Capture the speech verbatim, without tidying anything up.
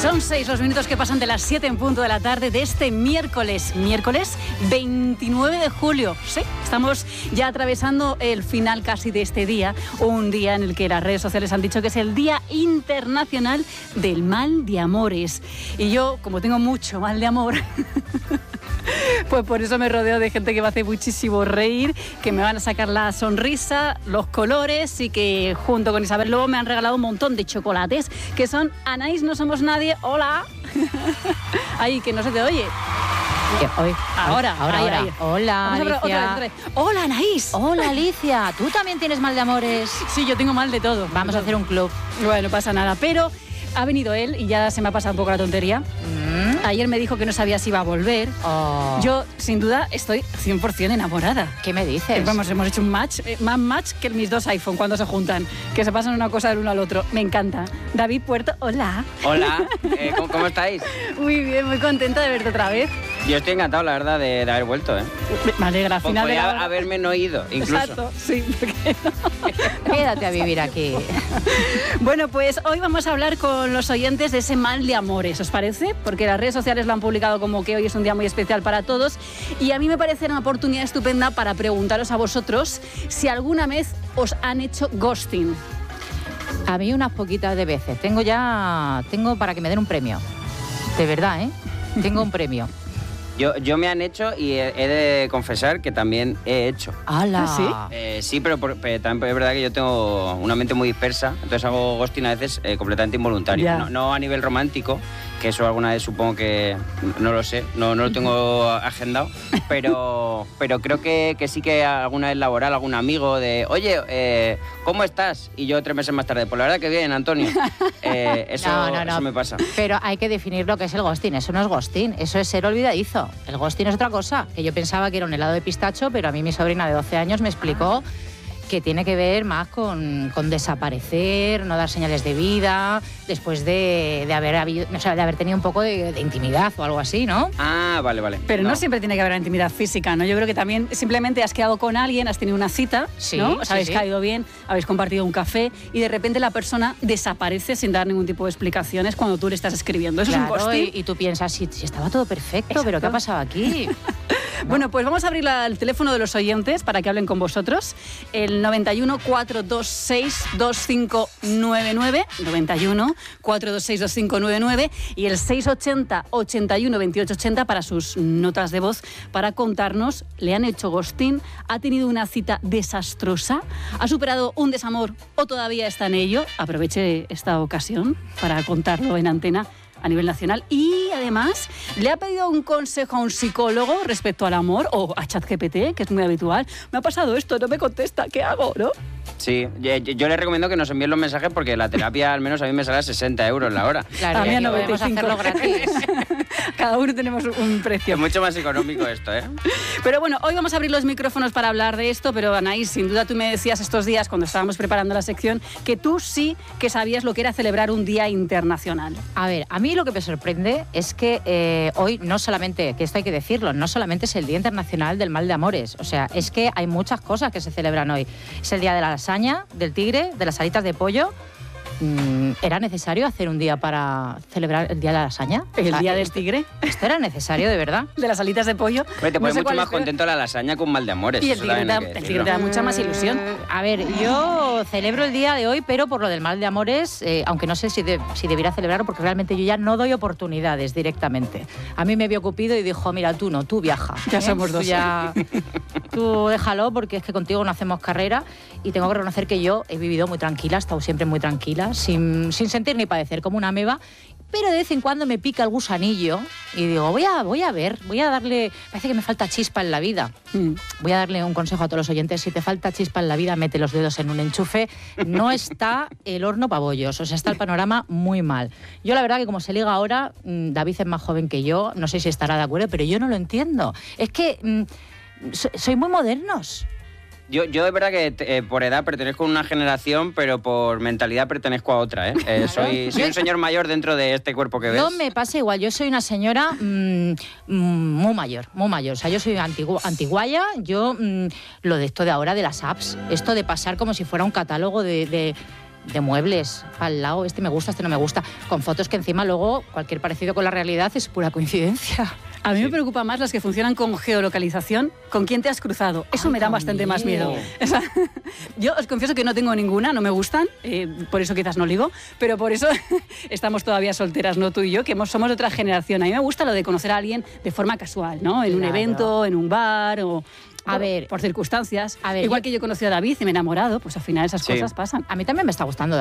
Son seis los minutos que pasan de las siete en punto de la tarde de este miércoles, miércoles veintinueve de julio. Sí, estamos ya atravesando el final casi de este día, un día en el que las redes sociales han dicho que es el Día Internacional del Mal de Amores. Y yo, como tengo mucho mal de amor, pues por eso me rodeo de gente que me hace muchísimo reír, que me van a sacar la sonrisa, los colores y que junto con Isabel Lobo me han regalado un montón de chocolates que son Anaís No Somos Nadie. Hola. Ay, que no se te oye. Hoy, ahora, ahora, ahí, ahora. ahí. Hola, Vamos a probar Alicia. otra vez, otra vez. Hola, Anaís. Hola, Alicia. ¿Tú también tienes mal de amores? Sí, yo tengo mal de todo. Vamos a hacer un club. Bueno, no pasa nada, pero ha venido él y ya se me ha pasado un poco la tontería. Mm. Ayer me dijo que no sabía si iba a volver. Oh. Yo, sin duda, estoy cien por ciento enamorada. ¿Qué me dices? Vamos, hemos hecho un match, eh, más match que mis dos iPhone cuando se juntan, que se pasan una cosa del uno al otro. Me encanta. David Puerto, hola. Hola, eh, ¿cómo, ¿cómo estáis? Muy bien, muy contenta de verte otra vez. Yo estoy encantado, la verdad, de, de haber vuelto, ¿eh? Me alegra, al final de Podría la... haberme no ido, incluso. Exacto, sí. Porque no. Quédate a vivir aquí. Bueno, pues hoy vamos a hablar con los oyentes de ese mal de amores, ¿os parece? Porque las redes sociales lo han publicado como que hoy es un día muy especial para todos y a mí me parece una oportunidad estupenda para preguntaros a vosotros si alguna vez os han hecho ghosting. A mí unas poquitas de veces. Tengo ya... Tengo para que me den un premio. De verdad, ¿eh? Tengo un premio. Yo, yo me han hecho y he, he de confesar que también he hecho. ¡Hala! ¿Ah, sí? Eh, sí, pero, por, pero también es verdad que yo tengo una mente muy dispersa, entonces hago ghosting a veces eh, completamente involuntario. Ya. No, no a nivel romántico, que eso alguna vez supongo que... No lo sé, no, no lo tengo agendado, pero, pero creo que, que sí que alguna vez laboral, algún amigo de... Oye, eh, ¿cómo estás? Y yo tres meses más tarde, pues la verdad que bien, Antonio. Eh, eso, No, no, no. eso me pasa. Pero hay que definir lo que es el ghosting. Eso no es ghosting, eso es ser olvidadizo. El ghosting es otra cosa, que yo pensaba que era un helado de pistacho, pero a mí mi sobrina de doce años me explicó que tiene que ver más con, con desaparecer, no dar señales de vida, después de, de, haber, habido, o sea, de haber tenido un poco de, de intimidad o algo así, ¿no? Ah, vale, vale. Pero no. no siempre tiene que haber intimidad física, ¿no? Yo creo que también simplemente has quedado con alguien, has tenido una cita, Sí, ¿no? Os sí, habéis sí. caído bien, habéis compartido un café y de repente la persona desaparece sin dar ningún tipo de explicaciones cuando tú le estás escribiendo. Eso Claro, es un ghosting. y, y tú piensas, si, si estaba todo perfecto, Exacto. pero ¿qué ha pasado aquí? Bueno, pues vamos a abrir la- el teléfono de los oyentes para que hablen con vosotros. El noventa y uno, cuatrocientos veintiséis, veinticinco noventa y nueve, noventa y uno, cuatrocientos veintiséis, veinticinco noventa y nueve y el seiscientos ochenta, ochenta y uno, veintiocho ochenta para sus notas de voz, para contarnos, ¿le han hecho ghosting? ¿Ha tenido una cita desastrosa? ¿Ha superado un desamor o todavía está en ello? Aproveche esta ocasión para contarlo en antena a nivel nacional y además le ha pedido un consejo a un psicólogo respecto al amor o a ChatGPT, que es muy habitual. Me ha pasado esto, no me contesta, ¿qué hago, no? Sí, yo, yo les recomiendo que nos envíen los mensajes porque la terapia al menos a mí me sale a sesenta euros la hora. Claro, A mí a aquí noventa y podemos cinco. hacerlo gratis. Cada uno tenemos un precio. Es mucho más económico esto, ¿eh? Pero bueno, hoy vamos a abrir los micrófonos para hablar de esto, pero Anaís, sin duda tú me decías estos días cuando estábamos preparando la sección que tú sí que sabías lo que era celebrar un día internacional. A ver, a mí lo que me sorprende es que eh, hoy no solamente, que esto hay que decirlo, no solamente es el Día Internacional del Mal de Amores, o sea, es que hay muchas cosas que se celebran hoy. Es el Día de la lasaña, del tigre, de las alitas de pollo. Mm, ¿Era necesario hacer un día para celebrar el Día de la lasaña? El O sea, día del esto- tigre, ¿Esto era necesario, de verdad? de las alitas de pollo. Hombre, te No pones sé mucho cuál más es, pero- contento la lasaña con mal de amores. Y el eso tigre, también te hay da, que el decirlo. tigre te da mucha más ilusión. Eh, a ver, yo celebro el día de hoy, pero por lo del mal de amores, eh, aunque no sé si, de- si debiera celebrarlo, porque realmente yo ya no doy oportunidades directamente. A mí me vio Cupido y dijo, mira, tú no, tú viaja. Ya ¿eh? somos Tú dos. ya- tú déjalo, porque es que contigo no hacemos carrera y tengo que reconocer que yo he vivido muy tranquila, he estado siempre muy tranquila, sin, sin sentir ni padecer como una ameba, pero de vez en cuando me pica el gusanillo y digo, voy a, voy a ver, voy a darle, parece que me falta chispa en la vida. Mm. Voy a darle un consejo a todos los oyentes, si te falta chispa en la vida, mete los dedos en un enchufe, no está el horno pa' bollos, o sea, está el panorama muy mal. Yo la verdad que como se liga ahora, mm, David es más joven que yo, no sé si estará de acuerdo, pero yo no lo entiendo. Es que mm, so- soy muy modernos. Yo, yo de verdad que eh, por edad pertenezco a una generación, pero por mentalidad pertenezco a otra, ¿eh? Eh, soy, soy un señor mayor dentro de este cuerpo que ves. Yo me pasa igual, yo soy una señora mmm, mm, muy mayor, muy mayor. O sea, yo soy antigu antiguaya, yo mm, lo de esto de ahora de las apps, esto de pasar como si fuera un catálogo de, de, de muebles al lado, este me gusta, este no me gusta, con fotos que encima luego cualquier parecido con la realidad es pura coincidencia. A mí Sí. me preocupa más las que funcionan con geolocalización, con quién te has cruzado. Eso Ay, me da bastante más también. miedo. O sea, yo os confieso que no tengo ninguna, no me gustan, eh, por eso quizás no ligo, pero por eso estamos todavía solteras, ¿no? Tú y yo, que hemos- somos de otra generación. A mí me gusta lo de conocer a alguien de forma casual, ¿no? En un Claro. evento, en un bar o... A por- ver, por circunstancias. a ver, Igual yo- que yo conocí a David y me he enamorado, pues al final esas Sí. cosas pasan. A mí también me está gustando